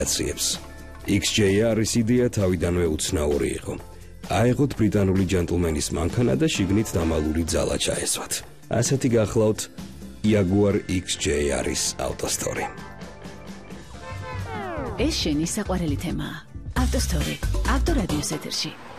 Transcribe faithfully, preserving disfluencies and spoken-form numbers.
X J R-ის იდეა თავიდანვე უცნაური იყო. აეღოთ ბრიტანული ჯენტლმენის მანქანა და შიგნით დამალული ძალა ჩაესვათ. ასეთი გახლავთ Jaguar X J R-ის ავტოსტორი. ეს შენი საყვარელი თემაა. ავტოსტორი, ავტორადიოს ეთერში.